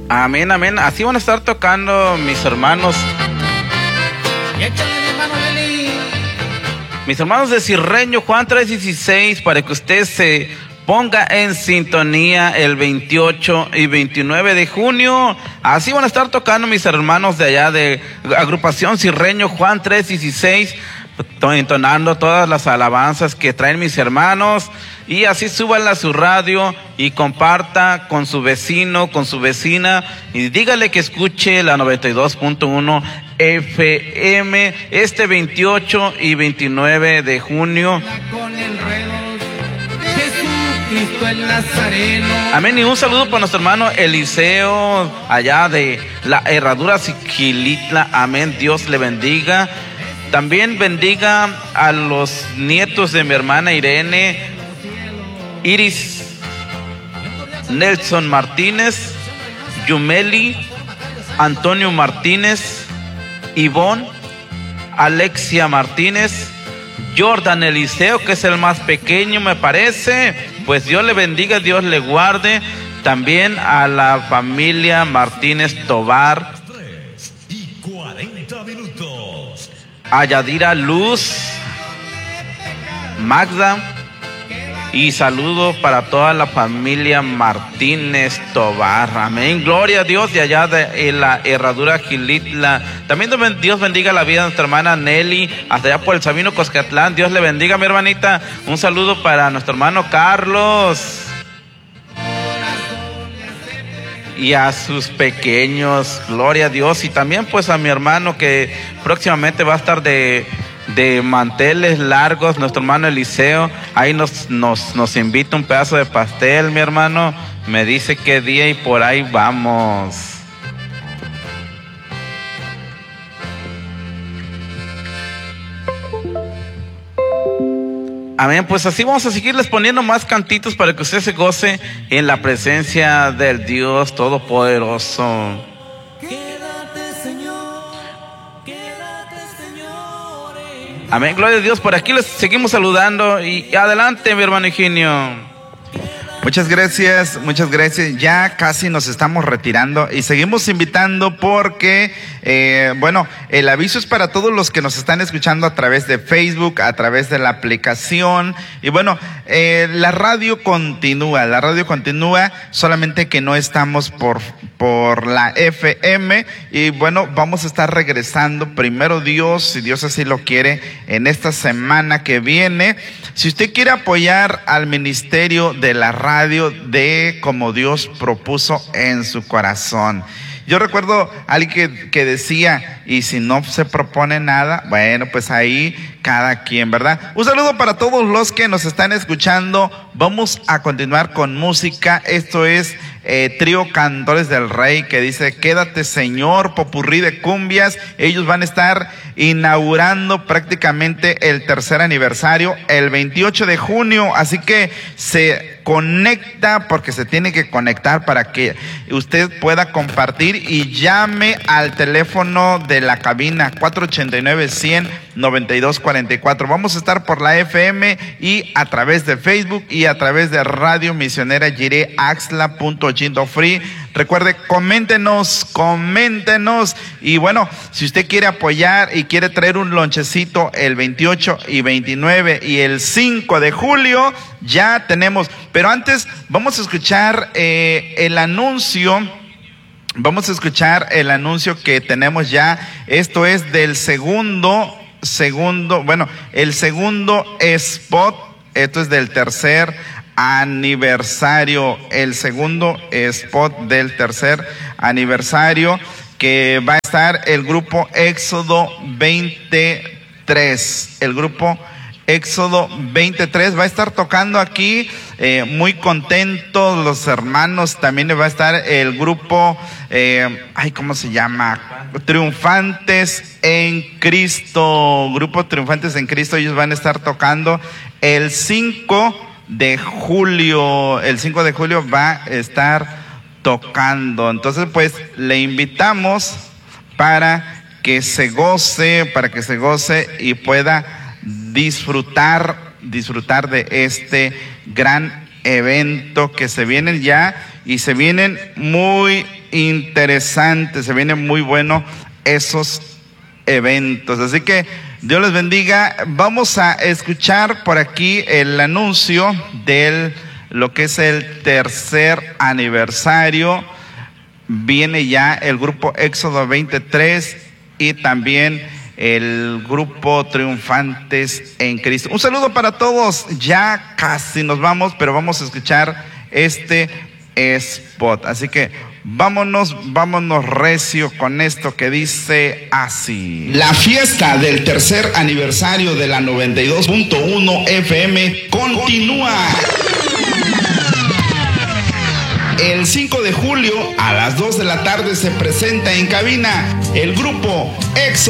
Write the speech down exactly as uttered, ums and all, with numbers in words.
Amén, amén. Así van a estar tocando mis hermanos. Mis hermanos de Cirreño, Juan tres dieciséis, para que usted se ponga en sintonía el veintiocho y veintinueve de junio. Así van a estar tocando mis hermanos de allá de Agrupación Cirreño, Juan tres dieciséis, entonando todas las alabanzas que traen mis hermanos. Y así súbanla a su radio y comparta con su vecino, con su vecina, y dígale que escuche la noventa y dos punto uno F M este veintiocho y veintinueve de junio. Amén. Y un saludo para nuestro hermano Eliseo, allá de la Herradura Xilitla. Amén. Dios le bendiga. También bendiga a los nietos de mi hermana Irene, Iris, Nelson Martínez, Yumeli, Antonio Martínez, Ivonne, Alexia Martínez, Jordan Eliseo, que es el más pequeño, me parece. Pues Dios le bendiga, Dios le guarde. También a la familia Martínez Tobar, a Yadira Luz, Magda, y saludo para toda la familia Martínez Tobar. Amén. Gloria a Dios de allá de la Herradura Xilitla. También Dios bendiga la vida de nuestra hermana Nelly, hasta allá por el Sabino Coscatlán. Dios le bendiga, mi hermanita. Un saludo para nuestro hermano Carlos y a sus pequeños. Gloria a Dios. Y también pues a mi hermano que próximamente va a estar de de manteles largos, nuestro hermano Eliseo. Ahí nos, nos, nos invita un pedazo de pastel, mi hermano. Me dice qué día y por ahí vamos. Amén. Pues así vamos a seguirles poniendo más cantitos para que usted se goce en la presencia del Dios Todopoderoso. Amén, gloria a Dios. Por aquí les seguimos saludando. Y adelante, mi hermano Higinio. Muchas gracias, muchas gracias. Ya casi nos estamos retirando y seguimos invitando porque, eh, bueno, el aviso es para todos los que nos están escuchando a través de Facebook, a través de la aplicación. Y bueno, eh, la radio continúa, la radio continúa, solamente que no estamos por, por la F M. Y bueno, vamos a estar regresando, primero Dios, si Dios así lo quiere, en esta semana que viene. Si usted quiere apoyar al ministerio de la radio, de como Dios propuso en su corazón. Yo recuerdo a alguien que, que decía, y si no se propone nada, bueno, pues ahí cada quien, ¿verdad? Un saludo para todos los que nos están escuchando. Vamos a continuar con música. Esto es eh, Trío Cantores del Rey, que dice, quédate Señor, popurrí de cumbias. Ellos van a estar inaugurando prácticamente el tercer aniversario el veintiocho de junio, así que se conecta, porque se tiene que conectar para que usted pueda compartir, y llame al teléfono de la cabina cuatro ochenta y nueve, cien, noventa y dos cuarenta y cuatro. Vamos a estar por la F M y a través de Facebook y a través de Radio Misionera Jiré Axla punto Chindo Free. Recuerde, coméntenos, coméntenos. Y bueno, si usted quiere apoyar y quiere traer un lonchecito el veintiocho y veintinueve y el cinco de julio, ya tenemos. Pero antes vamos a escuchar eh, el anuncio. Vamos a escuchar el anuncio que tenemos ya. Esto es del segundo, segundo, bueno, el segundo spot. Esto es del tercer aniversario, el segundo spot del tercer aniversario, que va a estar el grupo Éxodo veintitrés, el grupo Éxodo veintitrés va a estar tocando aquí, eh, muy contentos los hermanos. También va a estar el grupo, eh, ay, ¿cómo se llama? Triunfantes en Cristo, grupo Triunfantes en Cristo. Ellos van a estar tocando el cinco de julio, el cinco de julio va a estar tocando. Entonces, pues, le invitamos para que se goce, para que se goce y pueda disfrutar, disfrutar de este gran evento que se vienen ya, y se vienen muy interesante, se viene muy bueno esos eventos. Así que Dios les bendiga. Vamos a escuchar por aquí el anuncio de lo que es el tercer aniversario. Viene ya el grupo Éxodo veintitrés y también el grupo Triunfantes en Cristo. Un saludo para todos. Ya casi nos vamos, pero vamos a escuchar este spot. Así que vámonos, vámonos recio con esto que dice así. La fiesta del tercer aniversario de la noventa y dos punto uno F M continúa. El cinco de julio a las dos de la tarde se presenta en cabina el grupo Éxodo